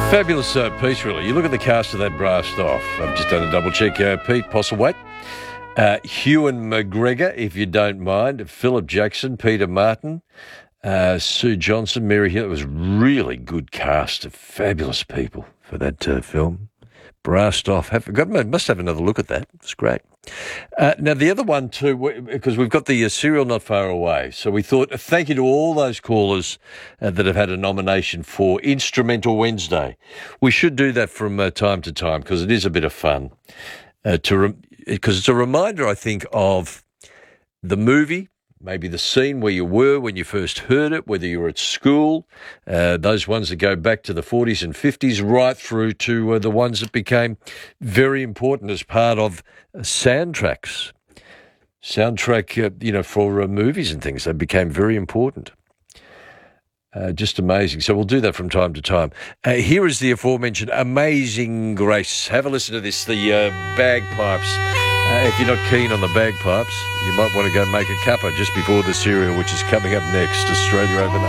Fabulous piece, really. You look at the cast of that Brassed Off. I've just done a double check. Pete Postlethwaite, Ewan McGregor, if you don't mind, Philip Jackson, Peter Martin, Sue Johnson, Mary Hill. It was really good cast of fabulous people for that film. Brassed Off. Must have another look at that. It's great. Now, the other one too, because we've got the serial Not Far Away. So we thought, thank you to all those callers that have had a nomination for Instrumental Wednesday. We should do that from time to time because it is a bit of fun. Because it's a reminder, I think, of the movie, maybe the scene where you were when you first heard it, whether you were at school, those ones that go back to the 40s and 50s, right through to the ones that became very important as part of soundtracks. Soundtrack, for movies and things, they became very important. Just amazing. So we'll do that from time to time. Here is the aforementioned Amazing Grace. Have a listen to this, the bagpipes. If you're not keen on the bagpipes, you might want to go make a cuppa just before the cereal, which is coming up next, Australia Overnight.